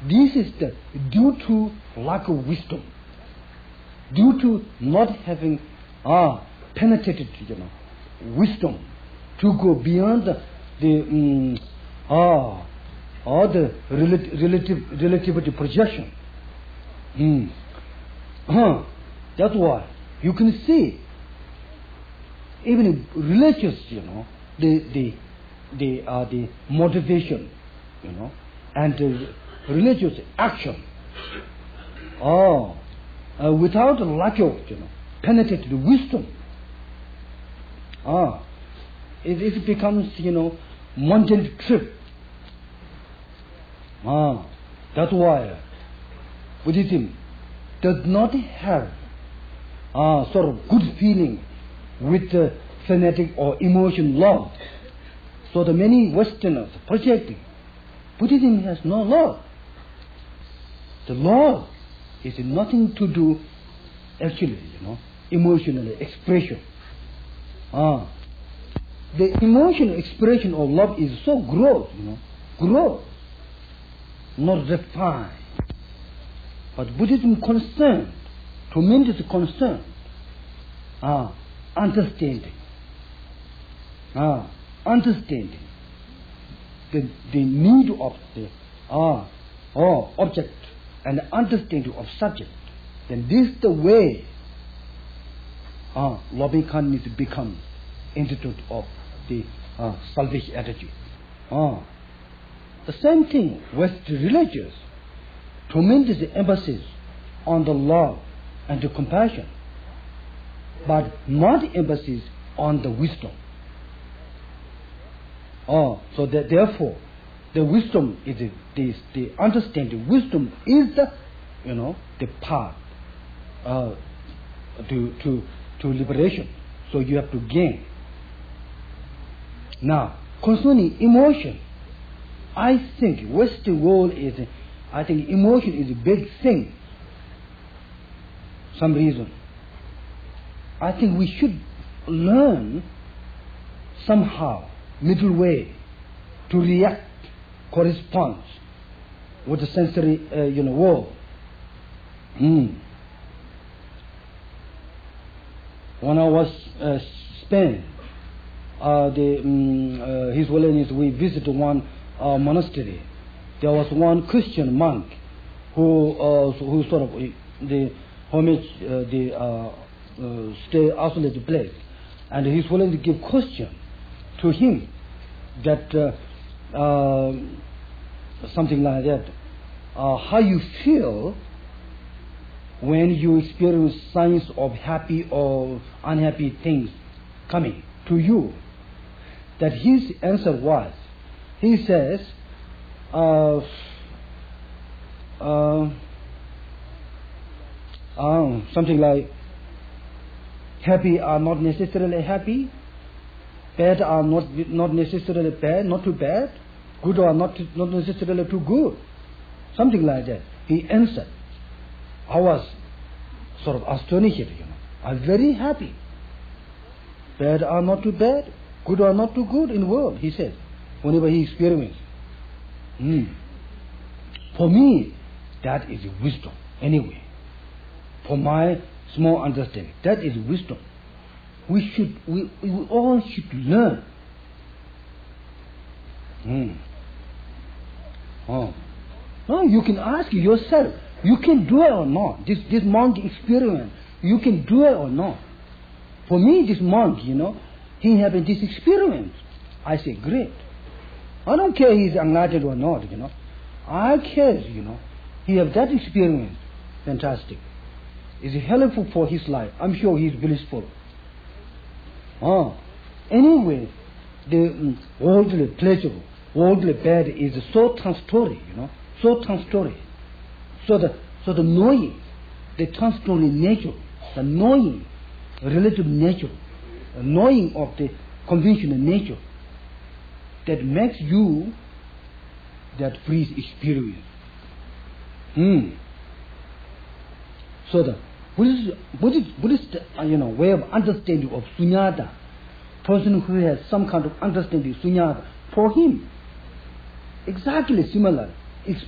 This is due to lack of wisdom, due to not having penetrated, wisdom to go beyond the relativity projection. That's why you can see even religious, the motivation, and religious action, without a lack of, penetrated wisdom, it becomes, mundane trip. That's why Buddhism does not have sort of good feeling with fanatic or emotion love. So the many Westerners projecting Buddhism has no love. The love is nothing to do, actually, emotional expression. The emotional expression of love is so gross, gross, not refined. But Buddhism concerned, tremendous concern, understanding the need of the object and the understanding of subject. Then this is the way loving kindness becomes institute of the selfish attitude. The same thing with the religious, tremendous emphasis on the love and the compassion, but not emphasis on the wisdom. So that therefore, the wisdom is the understanding. Wisdom is the path to liberation. So you have to gain. Now, concerning emotion, I think Western world I think emotion is a big thing. Some reason. I think we should learn somehow middle way to react, corresponds with the sensory world. When I was Spain, His Holiness, we visited one monastery. There was one Christian monk who sort of the homage, stay isolated place, and His Holiness give question to him that something like that, how you feel when you experience signs of happy or unhappy things coming to you. That his answer was, he says, something like, happy are not necessarily happy, bad are not necessarily bad, not too bad, good are not necessarily too good, something like that. He answered. I was sort of astonished, I'm very happy. Bad are not too bad, good are not too good in the world, he said, whenever he experienced. For me, that is wisdom, anyway. For my small understanding, that is wisdom. We all should learn. No, you can ask yourself, you can do it or not. This monk experience, you can do it or not. For me, this monk, he having this experience. I say, great. I don't care he's enlightened or not, I care, he have that experience. Fantastic. Is helpful for his life. I'm sure he's blissful. Anyway, the worldly pleasure, worldly bad is so transitory, so transitory. So the knowing, the transitory nature, the knowing, relative nature, the knowing of the conventional nature, that makes you that free experience. So the Buddhist way of understanding of sunyata, person who has some kind of understanding of sunyata, for him, exactly similar